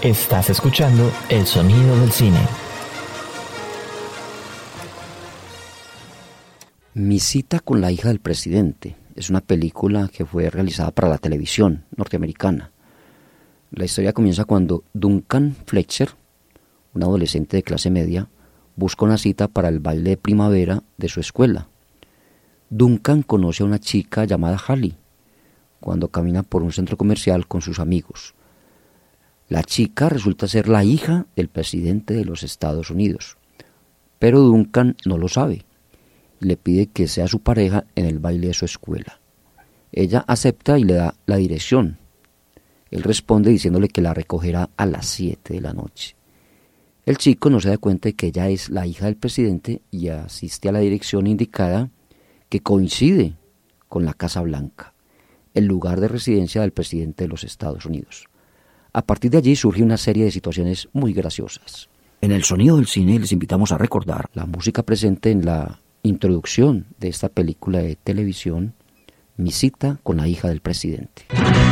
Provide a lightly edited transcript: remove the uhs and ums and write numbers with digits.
Estás escuchando El Sonido del Cine. Mi cita con la hija del presidente es una película que fue realizada para la televisión norteamericana. La historia comienza cuando Duncan Fletcher, un adolescente de clase media, busca una cita para el baile de primavera de su escuela. Duncan conoce a una chica llamada Hallie cuando camina por un centro comercial con sus amigos. La chica resulta ser la hija del presidente de los Estados Unidos, pero Duncan no lo sabe y le pide que sea su pareja en el baile de su escuela. Ella acepta y le da la dirección. Él responde diciéndole que la recogerá a las 7 de la noche. El chico no se da cuenta de que ella es la hija del presidente y asiste a la dirección indicada, que coincide con la Casa Blanca, el lugar de residencia del presidente de los Estados Unidos. A partir de allí surge una serie de situaciones muy graciosas. En El Sonido del Cine les invitamos a recordar la música presente en la introducción de esta película de televisión, Mi cita con la hija del presidente.